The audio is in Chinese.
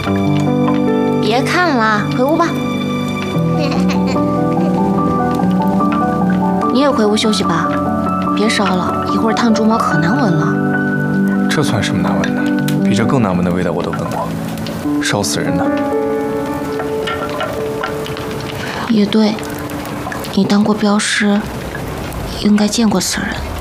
别看了，回屋吧。你也回屋休息吧，别烧了，一会儿烫猪毛可难闻了。 这算什么难闻的？比这更难闻的味道我都闻过，烧死人的。 也对，你当过镖师，应该见过死人。